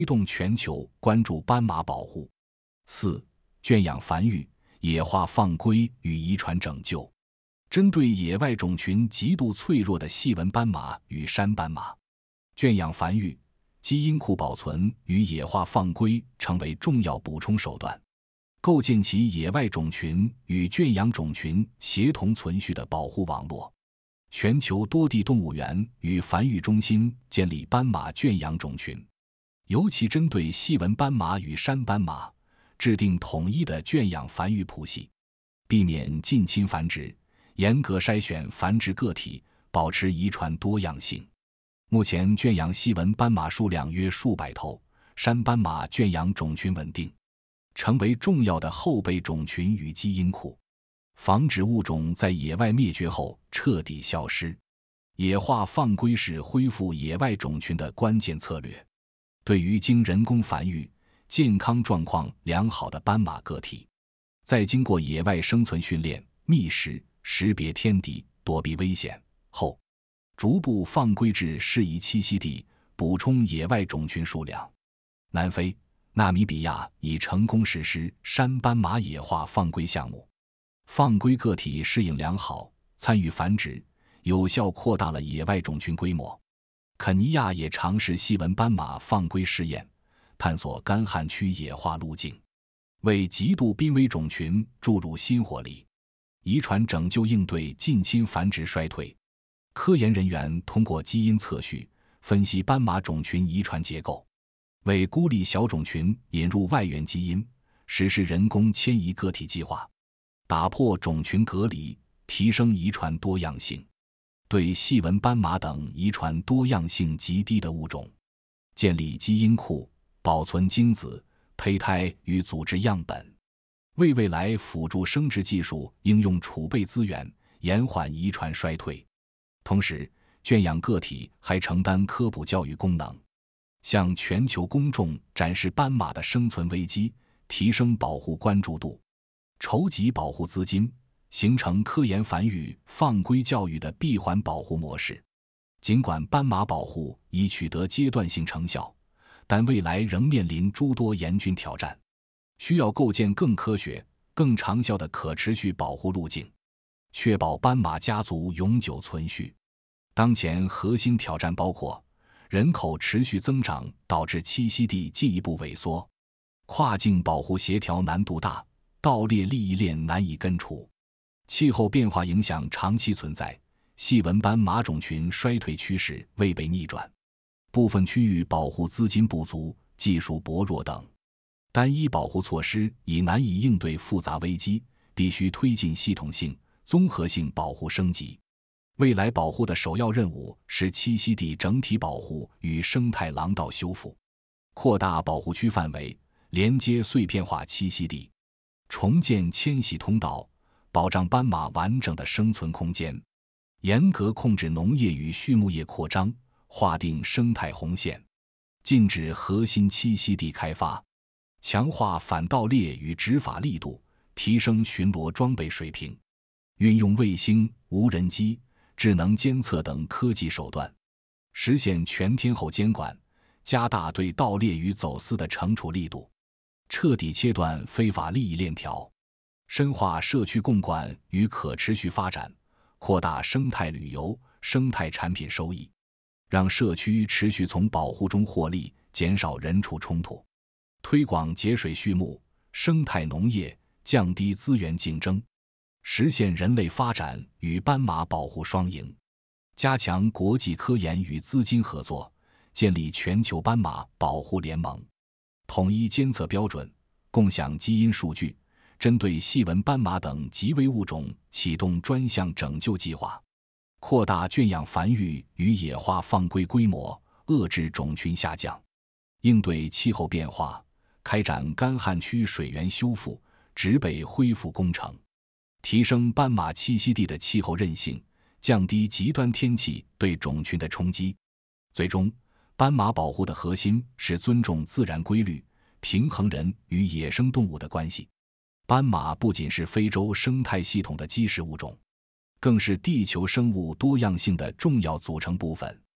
推动全球关注斑马保护。4. 圈养繁育、野化放归与遗传拯救。针对野外种群极度脆弱的细纹斑马与山斑马，圈养繁育、基因库保存与野化放归成为重要补充手段，构建起野外种群与圈养种群协同存续的保护网络。全球多地动物园与繁育中心建立斑马圈养种群，尤其针对细纹斑马与山斑马，制定统一的圈养繁育谱系，避免近亲繁殖，严格筛选繁殖个体，保持遗传多样性。目前圈养细纹斑马数量约数百头，山斑马圈养种群稳定，成为重要的后备种群与基因库，防止物种在野外灭绝后彻底消失。野化放归是恢复野外种群的关键策略。对于经人工繁育、健康状况良好的斑马个体，在经过野外生存训练、觅食、识别天敌、躲避危险后，逐步放归至适宜栖息地，补充野外种群数量。南非、纳米比亚已成功实施山斑马野化放归项目，放归个体适应良好，参与繁殖，有效扩大了野外种群规模。肯尼亚也尝试细纹斑马放归试验，探索干旱区野化路径，为极度濒危种群注入新活力。遗传拯救应对近亲繁殖衰退，科研人员通过基因测序分析斑马种群遗传结构，为孤立小种群引入外源基因，实施人工迁移个体计划，打破种群隔离，提升遗传多样性。对细纹斑马等遗传多样性极低的物种，建立基因库，保存精子、胚胎与组织样本，为未来辅助生殖技术应用储备资源，延缓遗传衰退。同时，圈养个体还承担科普教育功能，向全球公众展示斑马的生存危机，提升保护关注度，筹集保护资金，形成科研繁育放归教育的闭环保护模式。尽管斑马保护已取得阶段性成效，但未来仍面临诸多严峻挑战，需要构建更科学、更长效的可持续保护路径，确保斑马家族永久存续。当前核心挑战包括人口持续增长导致栖息地进一步萎缩，跨境保护协调难度大，盗猎利益链难以根除，气候变化影响长期存在，细纹斑马种群衰退趋势未被逆转，部分区域保护资金不足、技术薄弱等。单一保护措施已难以应对复杂危机，必须推进系统性、综合性保护升级。未来保护的首要任务是栖息地整体保护与生态廊道修复，扩大保护区范围，连接碎片化栖息地，重建迁徙通道，保障斑马完整的生存空间，严格控制农业与畜牧业扩张，划定生态红线，禁止核心栖息地开发，强化反盗猎与执法力度，提升巡逻装备水平，运用卫星、无人机、智能监测等科技手段，实现全天候监管，加大对盗猎与走私的惩处力度，彻底切断非法利益链条，深化社区共管与可持续发展，扩大生态旅游、生态产品收益，让社区持续从保护中获利，减少人畜冲突，推广节水畜牧、生态农业，降低资源竞争，实现人类发展与斑马保护双赢，加强国际科研与资金合作，建立全球斑马保护联盟，统一监测标准，共享基因数据，针对细纹斑马等极危物种启动专项拯救计划，扩大圈养繁育与野化放归规模，遏制种群下降，应对气候变化，开展干旱区水源修复、植被恢复工程，提升斑马栖息地的气候韧性，降低极端天气对种群的冲击。最终，斑马保护的核心是尊重自然规律，平衡人与野生动物的关系。斑马不仅是非洲生态系统的基石物种，更是地球生物多样性的重要组成部分。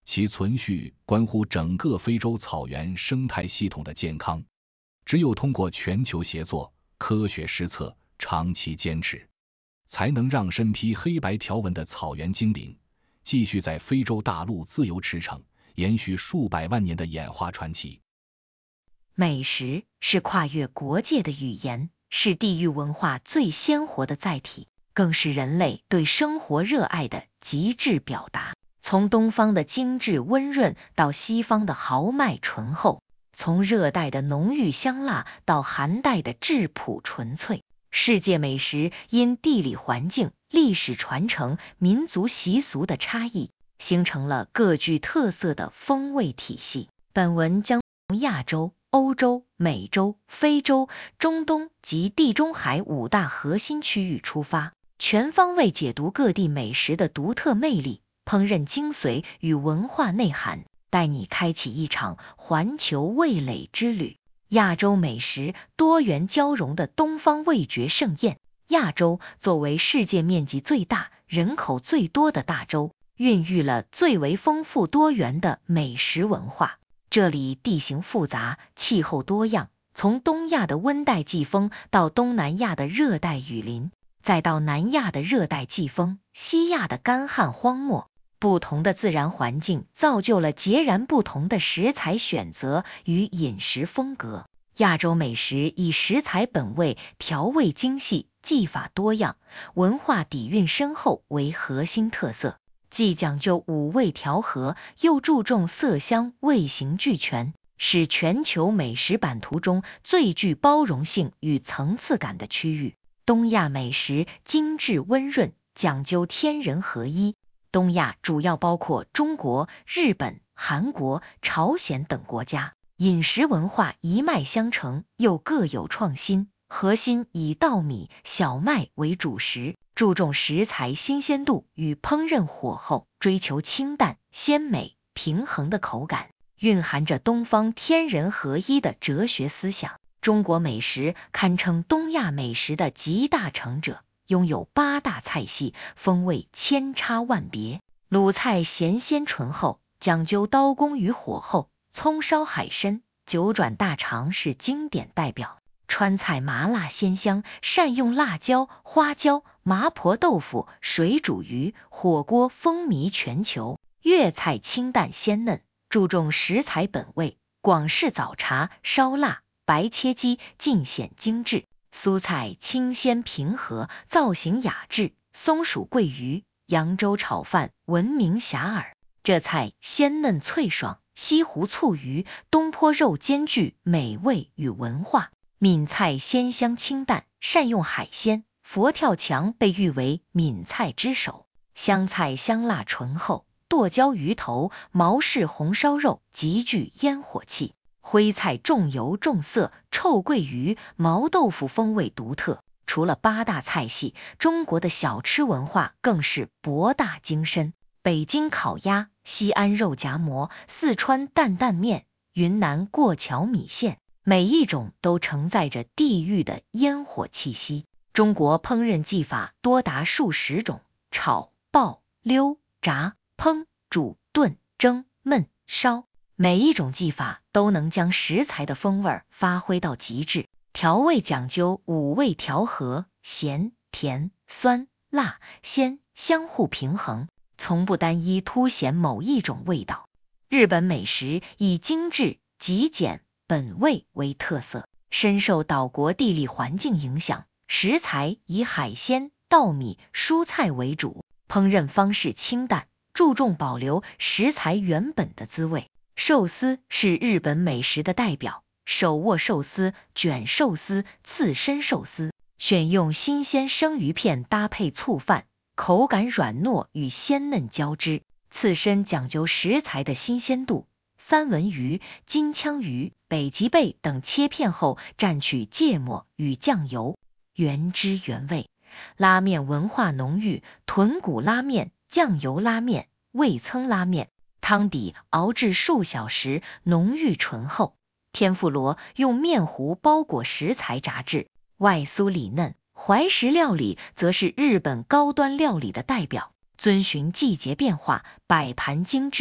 其存续关乎整个非洲草原生态系统的健康。只有通过全球协作、科学施策、长期坚持，才能让身披黑白条纹的草原精灵继续在非洲大陆自由驰骋，延续数百万年的演化传奇。 美食是跨越国界的语言，是地域文化最鲜活的载体，更是人类对生活热爱的极致表达。从东方的精致温润到西方的豪迈醇厚，从热带的浓郁香辣到寒带的质朴纯粹，世界美食因地理环境、历史传承、民族习俗的差异，形成了各具特色的风味体系。本文将从亚洲、欧洲、美洲、非洲、中东及地中海5大核心区域出发，全方位解读各地美食的独特魅力、烹饪精髓与文化内涵，带你开启一场环球味蕾之旅。亚洲美食多元交融的东方味觉盛宴。亚洲作为世界面积最大、人口最多的大洲，孕育了最为丰富多元的美食文化。这里地形复杂，气候多样，从东亚的温带季风到东南亚的热带雨林，再到南亚的热带季风、西亚的干旱荒漠，不同的自然环境造就了截然不同的食材选择与饮食风格。亚洲美食以食材本味、调味精细、技法多样、文化底蕴深厚为核心特色，既讲究五味调和，又注重色香味形俱全，是全球美食版图中最具包容性与层次感的区域。东亚美食精致温润，讲究天人合一。东亚主要包括中国、日本、韩国、朝鲜等国家，饮食文化一脉相承，又各有创新。核心以稻米、小麦为主食，注重食材新鲜度与烹饪火候，追求清淡、鲜美、平衡的口感，蕴含着东方天人合一的哲学思想。中国美食堪称东亚美食的集大成者，拥有8大菜系，风味千差万别。鲁菜咸鲜醇厚，讲究刀工与火候；葱烧海参、九转大肠是经典代表。川菜麻辣鲜香，善用辣椒、花椒；麻婆豆腐、水煮鱼、火锅风靡全球。粤菜清淡鲜嫩，注重食材本味；广式早茶、烧腊、白切鸡尽显精致。苏菜清鲜平和，造型雅致；松鼠桂鱼、扬州炒饭闻名遐迩。浙菜鲜嫩脆爽，西湖醋鱼、东坡肉兼具美味与文化。闽菜鲜香清淡，善用海鲜；佛跳墙被誉为闽菜之首。湘菜香辣醇厚，剁椒鱼头、毛氏红烧肉极具烟火气。徽菜重油重色，臭鳜鱼、毛豆腐风味独特。除了8大菜系，中国的小吃文化更是博大精深。北京烤鸭、西安肉夹馍、四川担担面、云南过桥米线，每一种都承载着地域的烟火气息。中国烹饪技法多达数十种，炒、爆、溜、炸、烹、煮、炖、蒸、焖、烧，每一种技法都能将食材的风味发挥到极致。调味讲究5味调和，咸、甜、酸、辣、鲜相互平衡，从不单一凸显某一种味道。日本美食以精致、极简、本味为特色，深受岛国地理环境影响，食材以海鲜、稻米、蔬菜为主，烹饪方式清淡，注重保留食材原本的滋味。寿司是日本美食的代表，手握寿司、卷寿司、刺身寿司，选用新鲜生鱼片搭配醋饭，口感软糯与鲜嫩交织。刺身讲究食材的新鲜度，三文鱼、金枪鱼、北极贝等切片后蘸取芥末与酱油，原汁原味。拉面文化浓郁，豚骨拉面、酱油拉面、味噌拉面，汤底熬制数小时，浓郁醇厚。天妇罗用面糊包裹食材炸制，外酥里嫩。怀石料理则是日本高端料理的代表，遵循季节变化，摆盘精致，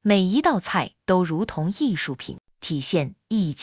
每一道菜都如同艺术品，体现一